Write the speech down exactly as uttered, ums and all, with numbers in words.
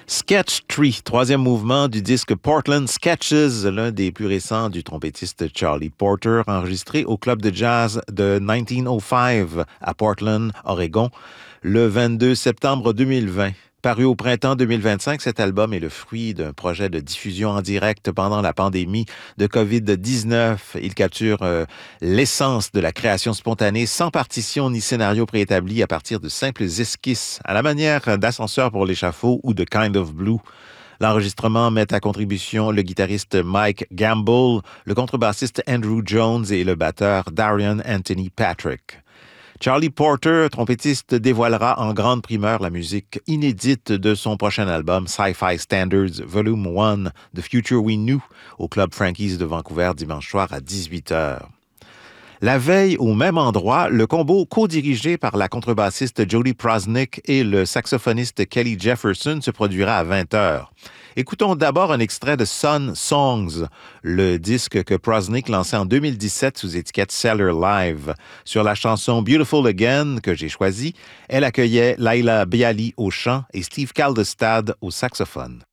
Sketch Tree, troisième mouvement du disque Portland Sketches, l'un des plus récents du trompettiste Charlie Porter, enregistré au club de jazz de dix-neuf oh cinq à Portland, Oregon, le vingt-deux septembre deux mille vingt. Paru au printemps deux mille vingt-cinq, cet album est le fruit d'un projet de diffusion en direct pendant la pandémie de covid dix-neuf. Il capture euh, l'essence de la création spontanée sans partition ni scénario préétabli à partir de simples esquisses, à la manière d'Ascenseur pour l'échafaud ou de Kind of Blue. L'enregistrement met à contribution le guitariste Mike Gamble, le contrebassiste Andrew Jones et le batteur Darian Anthony Patrick. Charlie Porter, trompettiste, dévoilera en grande primeur la musique inédite de son prochain album Sci-Fi Standards Volume un, The Future We Knew, au Club Frankie's de Vancouver dimanche soir à dix-huit heures. La veille, au même endroit, le combo co-dirigé par la contrebassiste Jody Prosnick et le saxophoniste Kelly Jefferson se produira à vingt heures. Écoutons d'abord un extrait de Sun Songs, le disque que Prosnick lançait en deux mille dix-sept sous étiquette Cellar Live. Sur la chanson Beautiful Again, que j'ai choisie, elle accueillait Laila Bialy au chant et Steve Kaldestad au saxophone.